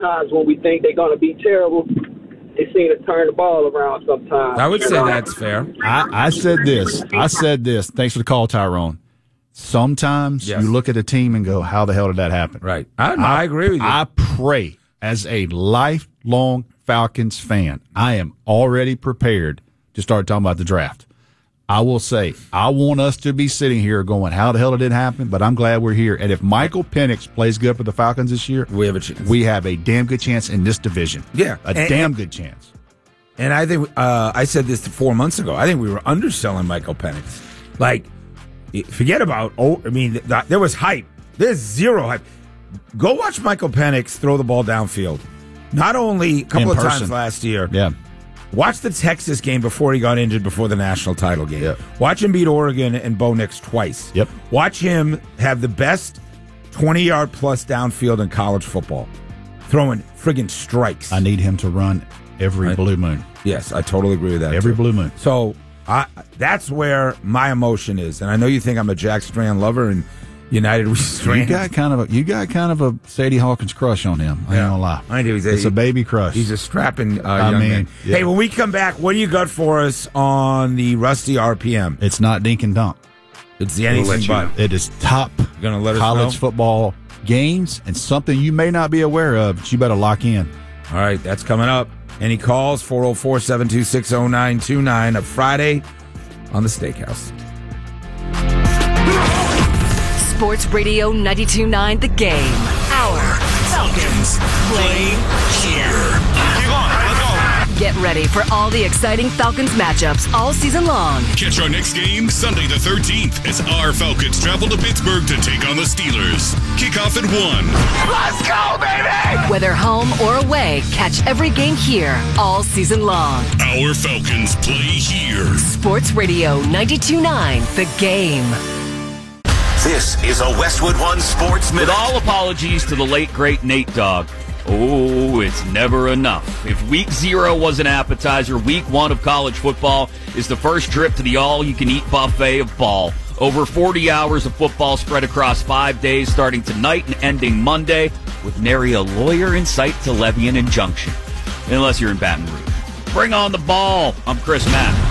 times when we think they're going to be terrible, they seem to turn the ball around sometimes. I would say that's fair. I said this. Thanks for the call, Tyrone. Sometimes you look at a team and go, how the hell did that happen? Right. I agree with you. I pray, as a lifelong Falcons fan, I am already prepared to start talking about the draft. I will say, I want us to be sitting here going, how the hell did it happen? But I'm glad we're here. And if Michael Penix plays good for the Falcons this year, we have a chance. We have a damn good chance in this division. Yeah. A damn good chance. And I think, I said this 4 months ago, I think we were underselling Michael Penix. Like, forget about, there was hype. There's zero hype. Go watch Michael Penix throw the ball downfield. Not only a couple of times last year. Yeah. Watch the Texas game before he got injured before the national title game. Yep. Watch him beat Oregon and Bo Nix twice. Yep. Watch him have the best 20-yard plus downfield in college football. Throwing friggin' strikes. I need him to run every blue moon. Yes, I totally agree with that. Every blue moon. So that's where my emotion is. And I know you think I'm a Jack Strand lover and United we Strand. You got kind of a Sadie Hawkins crush on him. I ain't gonna lie. I do. It's a baby crush. He's a strapping young man. Yeah. Hey, when we come back, what do you got for us on the Rusty RPM? It's not dink and dunk. It's the anything but. It is top college football games and something you may not be aware of, but you better lock in. All right, that's coming up. Any calls? 404-726-0929, a Friday on the Steakhouse. Sports Radio 92.9 The Game. Our Falcons play here. Keep on, let's go. Get ready for all the exciting Falcons matchups all season long. Catch our next game Sunday the 13th as our Falcons travel to Pittsburgh to take on the Steelers. Kickoff at 1. Let's go, baby! Whether home or away, catch every game here all season long. Our Falcons play here. Sports Radio 92.9 The Game. This is a Westwood One Sports Minute. With all apologies to the late, great Nate Dogg, it's never enough. If Week 0 was an appetizer, Week 1 of college football is the first trip to the all-you-can-eat buffet of ball. Over 40 hours of football spread across 5 days, starting tonight and ending Monday, with nary a lawyer in sight to levy an injunction. Unless you're in Baton Rouge. Bring on the ball. I'm Chris Mack.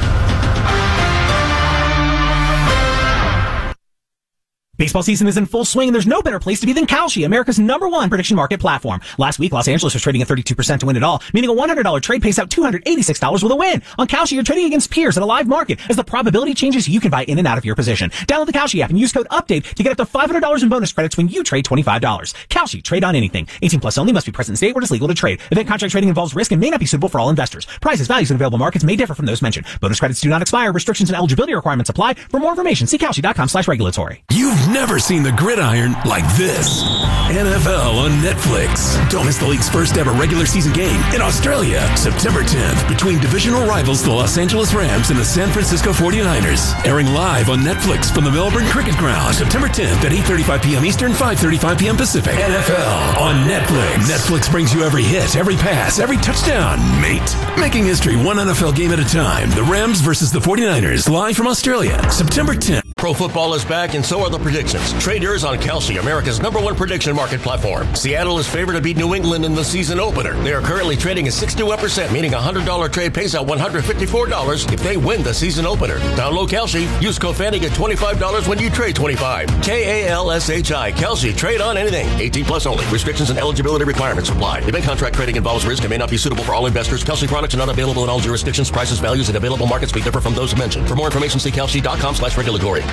Baseball season is in full swing, and there's no better place to be than Kalshi, America's #1 prediction market platform. Last week, Los Angeles was trading at 32% to win it all, meaning a $100 trade pays out $286 with a win. On Kalshi, you're trading against peers at a live market. As the probability changes, you can buy in and out of your position. Download the Kalshi app and use code UPDATE to get up to $500 in bonus credits when you trade $25. Kalshi, trade on anything. 18 plus only, must be present in state where it is legal to trade. Event contract trading involves risk and may not be suitable for all investors. Prices, values, and available markets may differ from those mentioned. Bonus credits do not expire. Restrictions and eligibility requirements apply. For more information, see Kalshi.com/regulatory. You've never seen the gridiron like this. NFL on Netflix. Don't miss the league's first ever regular season game in Australia, September 10th, between divisional rivals the Los Angeles Rams and the San Francisco 49ers. Airing live on Netflix from the Melbourne Cricket Ground, September 10th at 8:35 p.m. Eastern, 5:35 p.m. Pacific. NFL on Netflix. Netflix brings you every hit, every pass, every touchdown, mate. Making history one NFL game at a time. The Rams versus the 49ers, live from Australia, September 10th. Pro football is back, and so are the predictions. Trade yours on Kalshi, America's #1 prediction market platform. Seattle is favored to beat New England in the season opener. They are currently trading at 61%, meaning a $100 trade pays out $154 if they win the season opener. Download Kalshi. Use code FANNY, get $25 when you trade $25. KALSHI. Kalshi. Trade on anything. 18 plus only. Restrictions and eligibility requirements apply. Event contract trading involves risk and may not be suitable for all investors. Kalshi products are not available in all jurisdictions. Prices, values, and available markets may differ from those mentioned. For more information, see Kalshi.com/regulatory.